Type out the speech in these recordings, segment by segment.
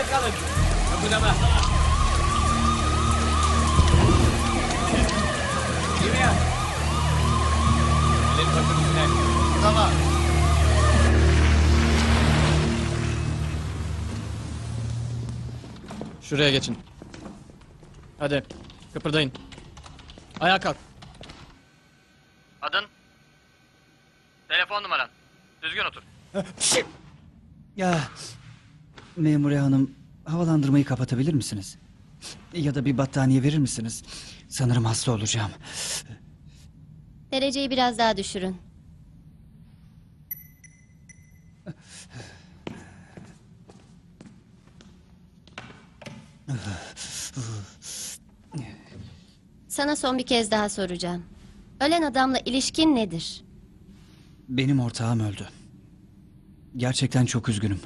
kalın. Kıpırdama. Yürü ya. Elleri takın üstüne. Tamam. Şuraya geçin. Hadi kıpırdayın. Ayağa kalk. Adın? Telefon numaran. Düzgün otur. Ya memure hanım, havalandırmayı kapatabilir misiniz? Ya da bir battaniye verir misiniz? Sanırım hasta olacağım. Dereceyi biraz daha düşürün. Sana son bir kez daha soracağım. Ölen adamla ilişkin nedir? Benim ortağım öldü. Gerçekten çok üzgünüm.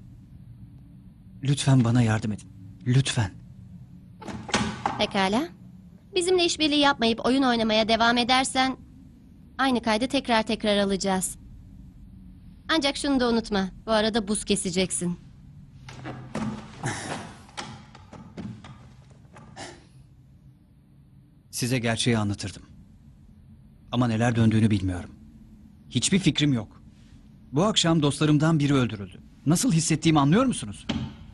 Lütfen bana yardım edin. Lütfen. Pekala. Bizimle işbirliği yapmayıp oyun oynamaya devam edersen... ...aynı kaydı tekrar alacağız. Ancak şunu da unutma. Bu arada buz keseceksin. Size gerçeği anlatırdım. Ama neler döndüğünü bilmiyorum. Hiçbir fikrim yok. Bu akşam dostlarımdan biri öldürüldü. Nasıl hissettiğimi anlıyor musunuz?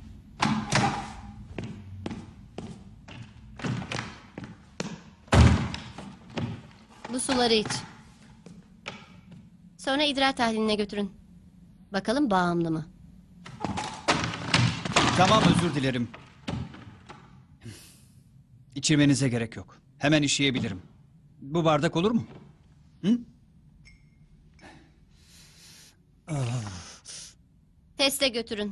Bu suları iç. Sonra idrar tahliline götürün. Bakalım bağımlı mı? Tamam, özür dilerim. İçirmenize gerek yok. Hemen işeyebilirim. Bu bardak olur mu? Hı? Teste götürün.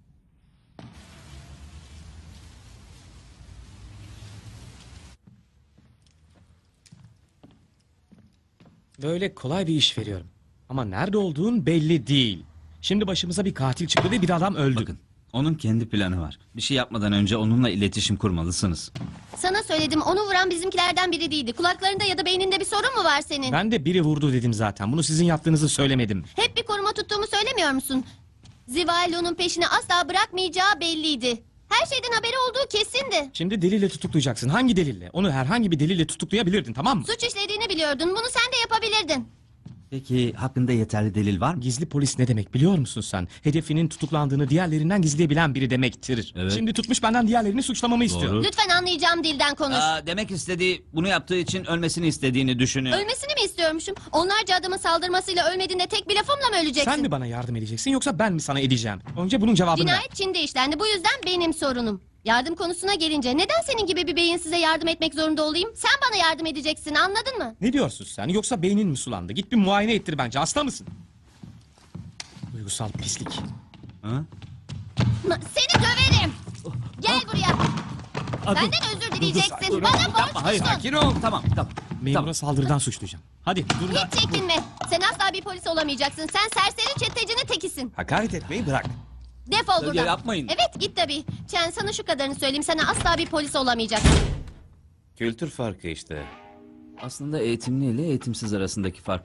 Böyle kolay bir iş veriyorum. Ama nerede olduğun belli değil. Şimdi başımıza bir katil çıktı ve bir adam öldü. Bakın, onun kendi planı var. Bir şey yapmadan önce onunla iletişim kurmalısınız. Sana söyledim, onu vuran bizimkilerden biri değildi. Kulaklarında ya da beyninde bir sorun mu var senin? Ben de biri vurdu dedim zaten. Bunu sizin yaptığınızı söylemedim. Hep bir koruma tuttuğumu söylemiyor musun? Zivaillo'nun peşini asla bırakmayacağı belliydi. Her şeyden haberi olduğu kesindi. Şimdi delille tutuklayacaksın. Hangi delille? Onu herhangi bir delille tutuklayabilirdin, tamam mı? Suç işlediğini biliyordun. Bunu sen de yapabilirdin. Peki hakkında yeterli delil var mı? Gizli polis ne demek biliyor musun sen? Hedefinin tutuklandığını diğerlerinden gizleyebilen biri demektir. Evet. Şimdi tutmuş benden diğerlerini suçlamamı istiyor. Doğru. Lütfen anlayacağım dilden konuş. Demek istediği, bunu yaptığı için ölmesini istediğini düşünüyor. Ölmesini mi istiyormuşum? Onlarca adamın saldırmasıyla ölmediğinde tek bir lafımla mı öleceksin? Sen mi bana yardım edeceksin yoksa ben mi sana edeceğim? Önce bunun cevabını ver. Cinayet Çin'de işlendi. Bu yüzden benim sorunum. Yardım konusuna gelince neden senin gibi bir beyin size yardım etmek zorunda olayım? Sen bana yardım edeceksin, anladın mı? Ne diyorsun sen? Yoksa beynin mi sulandı? Git bir muayene ettir bence. Hasta mısın? Duygusal pislik. Ha? Seni döverim. Gel buraya. Benden özür dileyeceksin. Bana Hayır, borçlusun. sakin ol. Tamam. Memura Tamam. saldırıdan suçlayacağım. Hadi dur. Hiç çekinme. Sen asla bir polis olamayacaksın. Sen serseri çetecinin tekisin. Hakaret etmeyi bırak. Defol buradan. yapmayın. Evet git tabii. Chen, sana şu kadarını söyleyeyim. Sen asla bir polis olamayacaksın. Kültür farkı işte. Aslında eğitimli ile eğitimsiz arasındaki fark.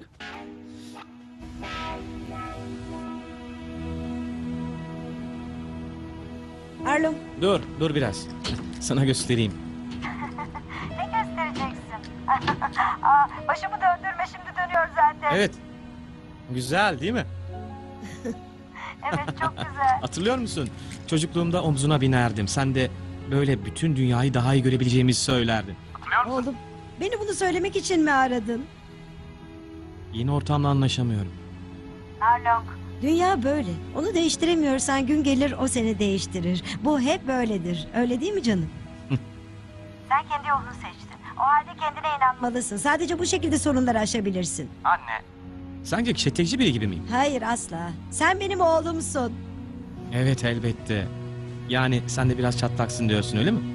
Arlo, Dur biraz. Sana göstereyim. ne göstereceksin? Başımı döndürme, şimdi dönüyor zaten. Evet. Güzel değil mi? Evet, çok güzel. Hatırlıyor musun? Çocukluğumda omzuna binerdim. Sen de böyle bütün dünyayı daha iyi görebileceğimizi söylerdin. Oğlum, beni bunu söylemek için mi aradın? Yeni ortamla anlaşamıyorum. Arlong. Dünya böyle. Onu değiştiremiyorsan gün gelir o seni değiştirir. Bu hep böyledir. Öyle değil mi canım? Sen kendi yolunu seçtin. O halde kendine inanmalısın. Sadece bu şekilde sorunları aşabilirsin. Sence çeteci biri gibi miyim? Hayır, asla. Sen benim oğlumsun. Evet elbette. Yani sen de biraz çatlaksın diyorsun öyle mi?